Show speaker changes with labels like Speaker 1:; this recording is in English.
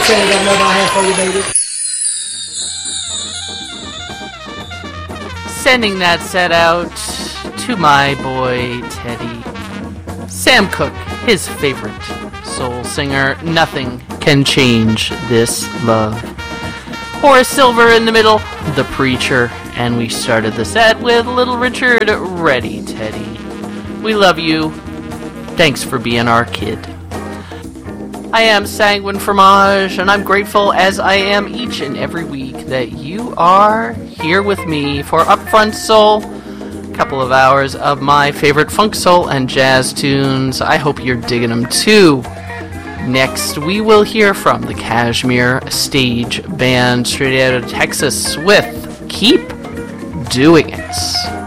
Speaker 1: Kenny got another I have for you, baby.
Speaker 2: Sending that set out to my boy Teddy. Sam Cooke, his favorite soul singer. Nothing can change this love. Horace Silver in the middle, The Preacher. And we started the set with Little Richard, Ready Teddy. We love you. Thanks for being our kid. I am Sanguine Fromage, and I'm grateful, as I am each and every week, that you are here with me for Upfront Soul. A couple of hours of my favorite funk, soul, and jazz tunes. I hope you're digging them too. Next, we will hear from the Kashmir Stage Band straight out of Texas with Keep Doing It.